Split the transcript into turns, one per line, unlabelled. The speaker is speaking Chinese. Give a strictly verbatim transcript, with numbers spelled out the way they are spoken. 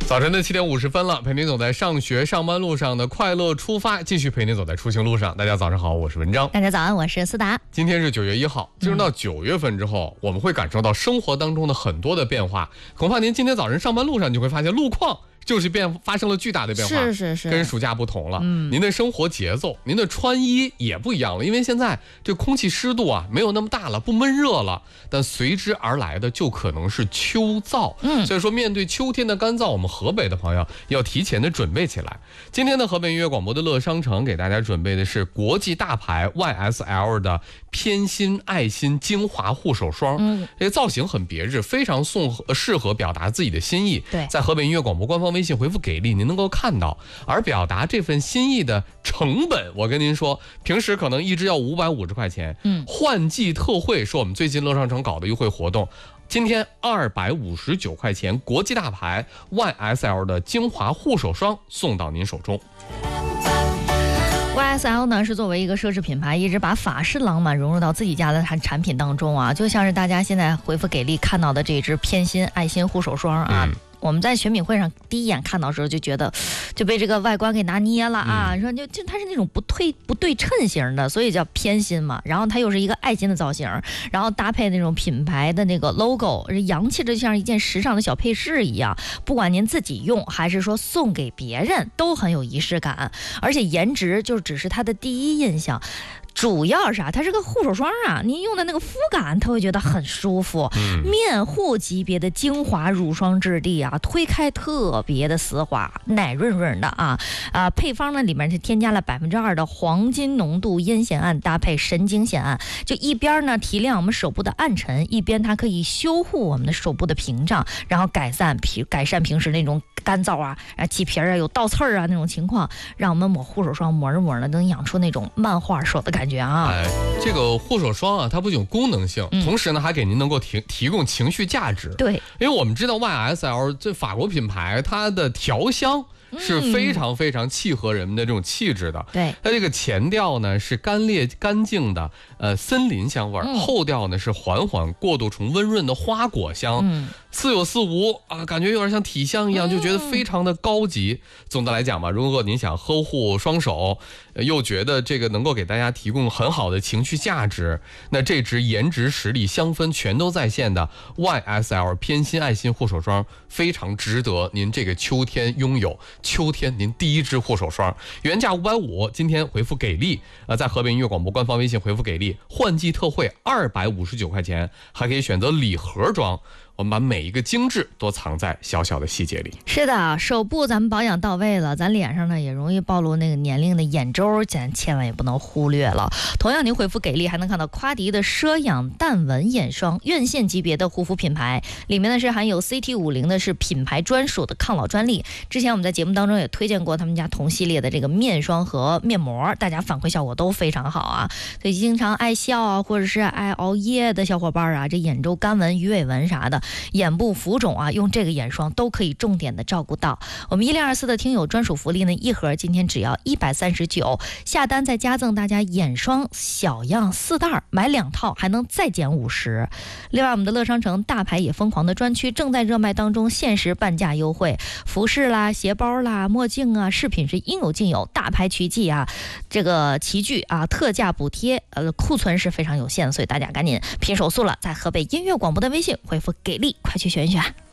早晨的七点五十分了，陪您走在上学上班路上的快乐出发，继续陪您走在出行路上。大家早上好，我是文章。
大家早安，我是思达。
今天是九月一号，进入到九月份之后、嗯、我们会感受到生活当中的很多的变化。恐怕您今天早晨上班路上，你就会发现路况就是变发生了巨大的变化，
是是是，
跟暑假不同了。
嗯，
您的生活节奏，您的穿衣也不一样了，因为现在这空气湿度啊没有那么大了，不闷热了，但随之而来的就可能是秋燥。
嗯，
所以说面对秋天的干燥，我们河北的朋友要提前的准备起来。今天的河北音乐广播的乐商城给大家准备的是国际大牌 Y S L 的偏心爱心精华护手霜。
嗯，
这个造型很别致，非常送适合表达自己的心意。
对，
在河北音乐广播官方微信回复给力，您能够看到。而表达这份心意的成本，我跟您说，平时可能一支要五百五十块钱。
嗯，
换季特惠是我们最近乐商城搞的优惠活动。今天二百五十九块钱，国际大牌 Y S L 的精华护手霜送到您手中。
Y S L 呢是作为一个奢侈品牌，一直把法式浪漫融入到自己家的产产品当中啊，就像是大家现在回复给力看到的这支偏心爱心护手霜啊。嗯，我们在选品会上第一眼看到的时候就觉得就被这个外观给拿捏了啊，嗯、说就就它是那种不对不对称型的，所以叫偏心嘛。然后它又是一个爱心的造型，然后搭配那种品牌的那个 logo， 洋气的就像一件时尚的小配饰一样。不管您自己用还是说送给别人，都很有仪式感，而且颜值就只是它的第一印象。主要是啊，它是个护手霜啊，您用的那个肤感，它会觉得很舒服。嗯、面护级别的精华乳霜质地啊，推开特别的丝滑，奶润润的啊啊！配方呢里面是添加了百分之二的黄金浓度烟酰胺，搭配神经酰胺，就一边呢提亮我们手部的暗沉，一边它可以修护我们的手部的屏障，然后改善平改善平时那种干燥啊、啊起皮啊、有倒刺儿啊那种情况，让我们抹护手霜抹着抹着能养出那种漫画手的感觉。感觉啊，
哎，这个护手霜啊，它不仅有功能性，嗯、同时呢，还给您能够提提供情绪价值。
对，
因为我们知道 Y S L 这法国品牌，它的调香是非常非常契合人们的这种气质的。
对、嗯，
它这个前调呢是干裂干净的呃森林香味儿、嗯，后调呢是缓缓过渡成温润的花果香。嗯，似有似无啊，感觉有点像体香一样，就觉得非常的高级。嗯、总的来讲吧，如果您想呵护双手，又觉得这个能够给大家提供很好的情绪价值，那这支颜值实力香氛全都在线的 Y S L 偏心爱心护手霜，非常值得您这个秋天拥有。秋天您第一支护手霜，原价五百五，今天回复给力，呃，在河北音乐广播官方微信回复给力，换季特惠二百五十九块钱，还可以选择礼盒装。我们把每一个精致都藏在小小的细节里。
是的，手部咱们保养到位了，咱脸上呢也容易暴露那个年龄的眼周，咱千万也不能忽略了。同样您回复给力还能看到夸迪的奢养淡纹眼霜，院线级别的护肤品牌，里面呢是含有 C T 五十 的是品牌专属的抗老专利。之前我们在节目当中也推荐过他们家同系列的这个面霜和面膜，大家反馈效果都非常好啊。所以经常爱笑啊或者是爱熬夜的小伙伴啊，这眼周干纹、鱼尾纹啥的，眼部浮肿啊，用这个眼霜都可以重点的照顾到。我们一零二四的听友专属福利呢，一盒今天只要一百三十九，下单再加赠大家眼霜小样四袋，买两套还能再减五十。另外，我们的乐商城大牌也疯狂的专区正在热卖当中，限时半价优惠，服饰啦、鞋包啦、墨镜啊，饰品是应有尽有，大牌曲记啊，这个齐聚啊，特价补贴，呃，库存是非常有限，所以大家赶紧拼手速了，在河北音乐广播的微信回复给力，快去选一选。